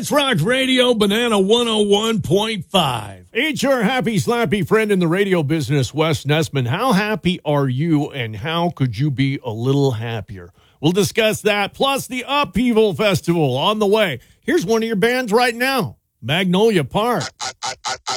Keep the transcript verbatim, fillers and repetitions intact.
Let's Rock Radio, Banana one oh one point five. It's your happy, slappy friend in the radio business, Wes Nessman. How happy are you, and how could you be a little happier? We'll discuss that, plus the Upheaval Festival on the way. Here's one of your bands right now, Magnolia Park.